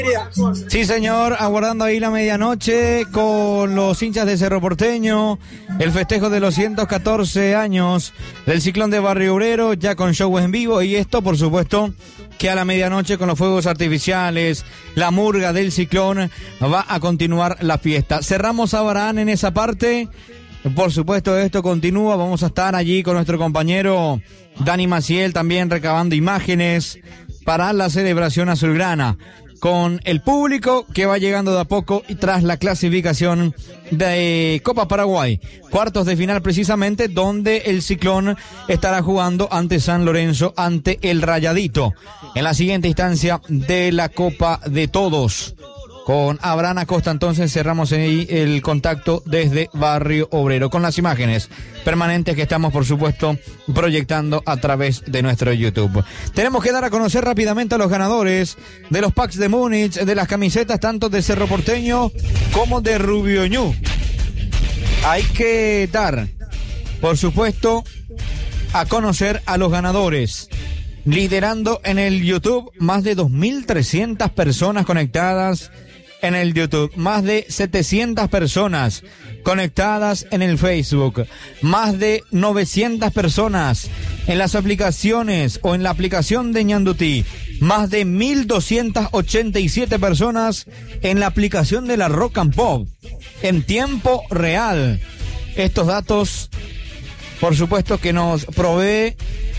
Sí, señor, aguardando ahí la medianoche con los hinchas de Cerro Porteño, el festejo de los 114 años del Ciclón de Barrio Obrero, ya con show en vivo, y esto, por supuesto, que a la medianoche con los fuegos artificiales, la murga del Ciclón, va a continuar la fiesta. Cerramos a Barán en esa parte. Por supuesto, esto continúa. Vamos a estar allí con nuestro compañero Dani Maciel también recabando imágenes para la celebración azulgrana, con el público que va llegando de a poco y tras la clasificación de Copa Paraguay. Cuartos de final precisamente, donde el Ciclón estará jugando ante San Lorenzo, ante el Rayadito, en la siguiente instancia de la Copa de Todos. Con Abraham Acosta, entonces cerramos ahí el contacto desde Barrio Obrero con las imágenes permanentes que estamos, por supuesto, proyectando a través de nuestro YouTube. Tenemos que dar a conocer rápidamente a los ganadores de los packs de Múnich, de las camisetas tanto de Cerro Porteño como de Rubio Ñu. Hay que dar, por supuesto, a conocer a los ganadores. Liderando en el YouTube, más de 2.300 personas conectadas en el YouTube, más de 700 personas conectadas en el Facebook, más de 900 personas en las aplicaciones o en la aplicación de Ñandutí, más de 1.287 personas en la aplicación de la Rock and Pop en tiempo real. Estos datos, por supuesto, que nos provee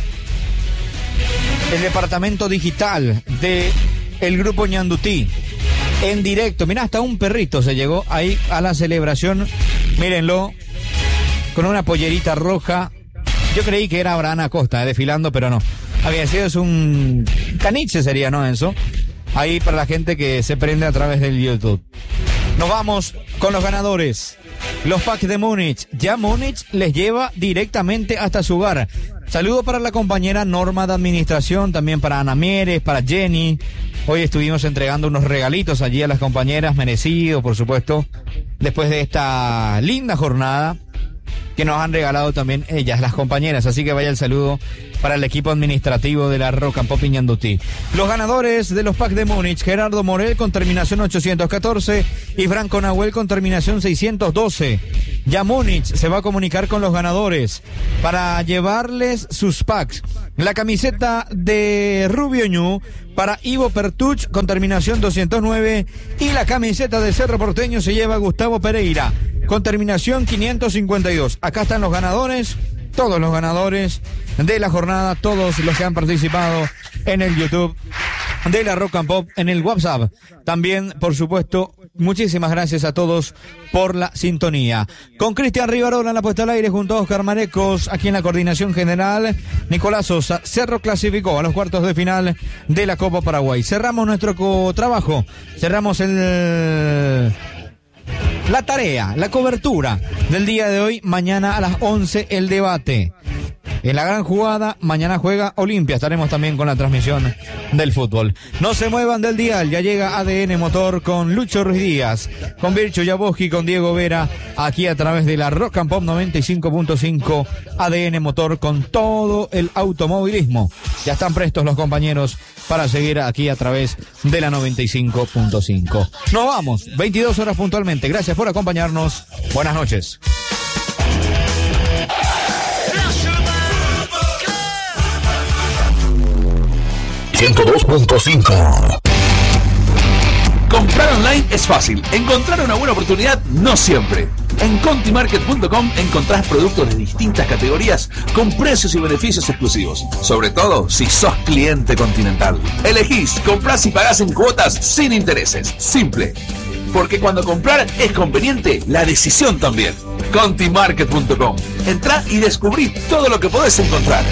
el departamento digital de el grupo Ñandutí en directo. Mira, hasta un perrito se llegó ahí a la celebración, mírenlo, con una pollerita roja. Yo creí que era Abraham Acosta desfilando, pero no, había sido, es un caniche sería, ¿no, Enzo? Ahí para la gente que se prende a través del YouTube. Nos vamos con los ganadores. Los packs de Múnich. Ya Múnich les lleva directamente hasta su hogar. Saludo para la compañera Norma de Administración, también para Ana Mieres, para Jenny. Hoy estuvimos entregando unos regalitos allí a las compañeras, merecidos, por supuesto, después de esta linda jornada que nos han regalado también ellas, las compañeras. Así que vaya el saludo para el equipo administrativo de la Rock and Pop Ñandutí. Los ganadores de los packs de Múnich: Gerardo Morel con terminación 814 y Franco Nahuel con terminación 612. Ya Múnich se va a comunicar con los ganadores para llevarles sus packs. La camiseta de Rubio Ñu para Ivo Pertuch con terminación 209, y la camiseta de Cerro Porteño se lleva a Gustavo Pereira con terminación 552. Acá están los ganadores, todos los ganadores de la jornada, todos los que han participado en el YouTube de la Rock and Pop, en el WhatsApp. También, por supuesto, muchísimas gracias a todos por la sintonía. Con Cristian Rivarola en la puesta al aire junto a Oscar Marecos, aquí en la coordinación general, Nicolás Sosa. Cerro clasificó a los cuartos de final de la Copa Paraguay. Cerramos nuestro trabajo, cerramos la tarea, la cobertura del día de hoy. Mañana a las 11 el debate. En la gran jugada, mañana juega Olimpia. Estaremos también con la transmisión del fútbol. No se muevan del dial, ya llega ADN Motor con Lucho Ruiz Díaz, con Vircho Yaboski, con Diego Vera, aquí a través de la Rock and Pop 95.5. ADN Motor con todo el automovilismo. Ya están prestos los compañeros para seguir aquí a través de la 95.5. Nos vamos, 22 horas puntualmente. Gracias por acompañarnos. Buenas noches. 102.5. Comprar online es fácil. Encontrar una buena oportunidad no siempre. En contimarket.com encontrás productos de distintas categorías con precios y beneficios exclusivos. Sobre todo si sos cliente Continental. Elegís, comprás y pagás en cuotas sin intereses. Simple. Porque cuando comprar es conveniente, la decisión también. Contimarket.com. Entrá y descubrí todo lo que podés encontrar.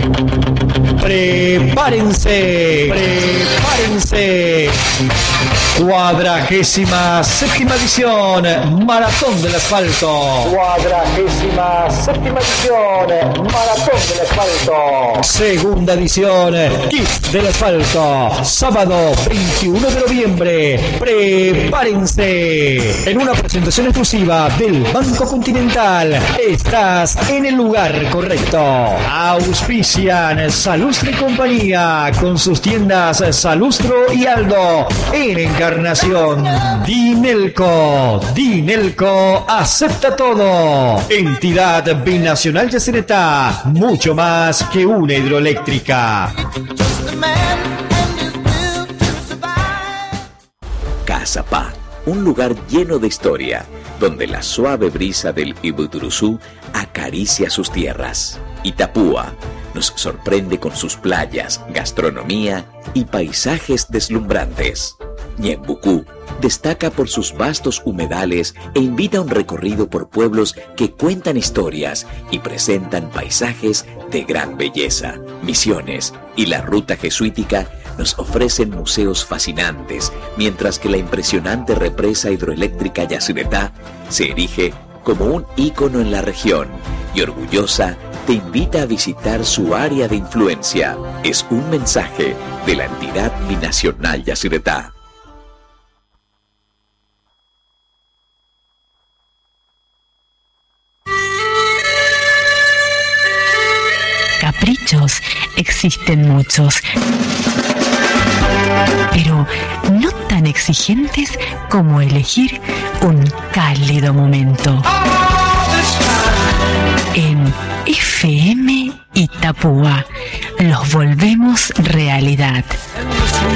Prepárense. 47ª edición, Maratón del Asfalto. 47ª edición, Maratón del Asfalto. Segunda edición, Kit del Asfalto. Sábado 21 de noviembre. Prepárense. En una presentación exclusiva del Banco Continental. Estás en el lugar correcto. Auspician Salustre y Compañía con sus tiendas Salustro y Aldo en Encarnación. Dinelco acepta todo. Entidad Binacional Yacyretá, mucho más que una hidroeléctrica. Cazapá, un lugar lleno de historia, donde la suave brisa del Ibuturuzú acaricia sus tierras. Itapúa nos sorprende con sus playas, gastronomía y paisajes deslumbrantes. Ñembucú destaca por sus vastos humedales e invita a un recorrido por pueblos que cuentan historias y presentan paisajes de gran belleza. Misiones y la ruta jesuítica nos ofrecen museos fascinantes, mientras que la impresionante represa hidroeléctrica Yacyretá se erige como un ícono en la región y orgullosa te invita a visitar su área de influencia. Es un mensaje de la entidad binacional Yacyretá. Caprichos existen muchos, pero no tan exigentes como elegir un cálido momento. En FM Itapúa los volvemos realidad.